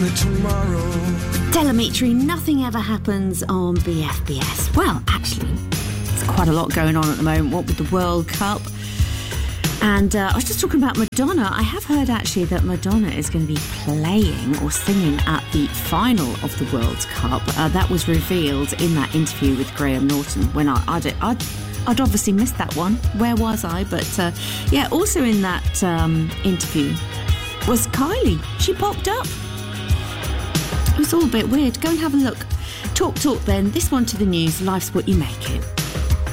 tomorrow. Telemetry, nothing ever happens on BFBS. Well, actually, there's quite a lot going on at the moment. What with the World Cup? And I was just talking about Madonna. I have heard actually that Madonna is going to be playing or singing at the final of the World Cup. That was revealed in that interview with Graham Norton when I'd obviously missed that one. Where was I? But yeah, also in that interview was Kylie. She popped up. It was all a bit weird. Go and have a look. Talk then. This one to the news. Life's what you make it.